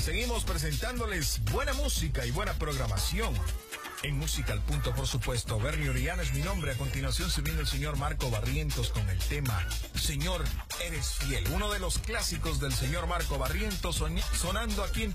Seguimos presentándoles buena música y buena programación. En Música al Punto, por supuesto. Bernie Orellana es mi nombre. A continuación se viene el señor Marco Barrientos con el tema Señor, eres fiel. Uno de los clásicos del señor Marco Barrientos sonando aquí en